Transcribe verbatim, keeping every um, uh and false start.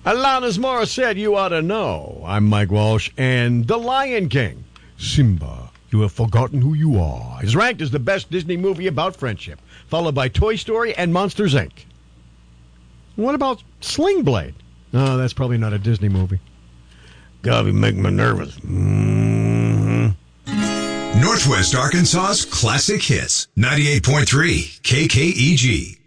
Alanis Morissette, You Ought to Know. I'm Mike Walsh, and The Lion King, Simba, You Have Forgotten Who You Are, is ranked as the best Disney movie about friendship, followed by Toy Story and Monsters, Incorporated. What about Sling Blade? Oh, that's probably not a Disney movie. God, you make me nervous. Mm-hmm. Northwest Arkansas's classic hits, ninety-eight point three K K E G.